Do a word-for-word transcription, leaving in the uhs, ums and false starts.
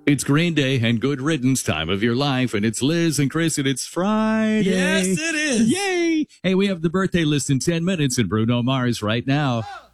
It's Green Day and Good Riddance time of your life, and it's Liz and Chris, and it's Friday. Yes, it is. Yay! Hey, we have the birthday list in ten minutes, and Bruno Mars right now.